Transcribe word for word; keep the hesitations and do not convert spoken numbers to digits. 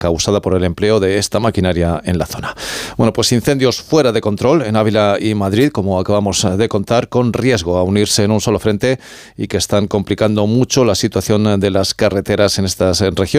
causada por el empleo de esta maquinaria en la zona. Bueno, pues incendios fuera de control en Ávila y Madrid, como acabamos de contar, con riesgo a unirse en un solo frente y que están complicando mucho la situación de las carreteras en estas regiones.